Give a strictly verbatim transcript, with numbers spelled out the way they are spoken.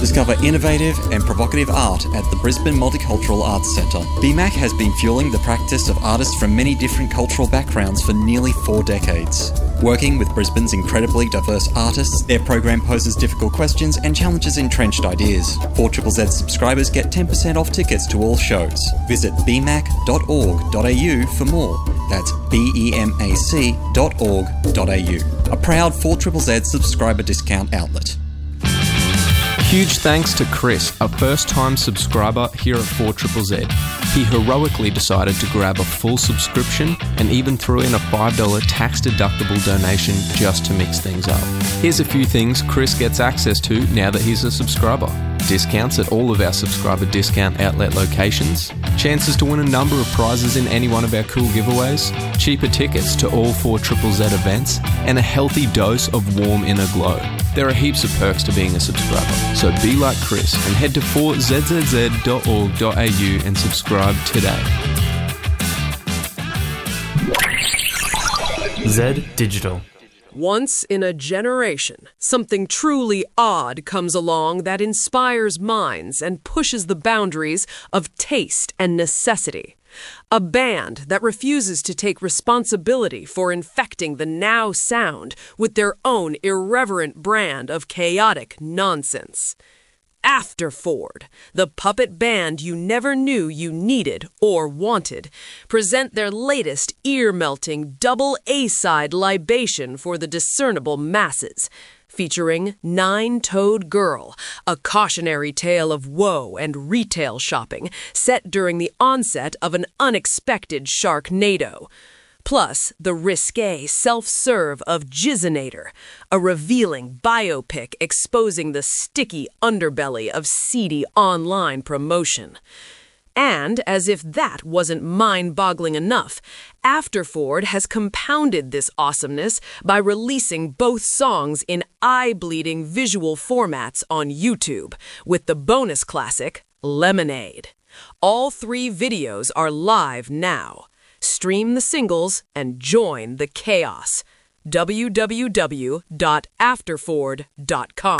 Discover innovative and provocative art at the Brisbane Multicultural Arts Centre. B MAC has been fueling the practice of artists from many different cultural backgrounds for nearly four decades. Working with Brisbane's incredibly diverse artists, their program poses difficult questions and challenges entrenched ideas. four Z Z Z subscribers get ten percent off tickets to all shows. Visit b mac dot org dot a u for more. That's b e m a c dot org dot a u. A proud four Z Z Z subscriber discount outlet. Huge thanks to Chris, a first-time subscriber here at four Z Z Z. He heroically decided to grab a full subscription and even threw in a five dollars tax-deductible donation just to mix things up. Here's a few things Chris gets access to now that he's a subscriber. Discounts at all of our subscriber discount outlet locations, chances to win a number of prizes in any one of our cool giveaways, cheaper tickets to all four Z Z Z events, and a healthy dose of warm inner glow. There are heaps of perks to being a subscriber, so be like Chris and head to four z z z dot org dot a u and subscribe today. Z Digital. Once in a generation, something truly odd comes along that inspires minds and pushes the boundaries of taste and necessity. A band that refuses to take responsibility for infecting the now sound with their own irreverent brand of chaotic nonsense. Afterford, the puppet band you never knew you needed or wanted, present their latest ear-melting double A-side libation for the discernible masses, featuring Nine-Toed Girl, a cautionary tale of woe and retail shopping set during the onset of an unexpected Sharknado. Plus, the risque self-serve of Jizzinator, a revealing biopic exposing the sticky underbelly of seedy online promotion. And, as if that wasn't mind-boggling enough, Afterford has compounded this awesomeness by releasing both songs in eye-bleeding visual formats on YouTube, with the bonus classic, Lemonade. All three videos are live now. Stream the singles and join the chaos. w w w dot afterford dot com